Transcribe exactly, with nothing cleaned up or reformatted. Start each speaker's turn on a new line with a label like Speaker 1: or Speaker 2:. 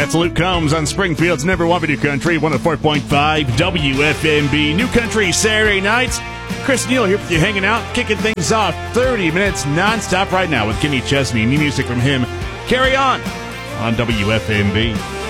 Speaker 1: That's Luke Combs on Springfield's number one video country, one oh four point five W F M B. New Country Saturday nights. Chris Neal here with you, hanging out, kicking things off. thirty minutes nonstop right now with Kenny Chesney. New music from him. Carry on on W F M B.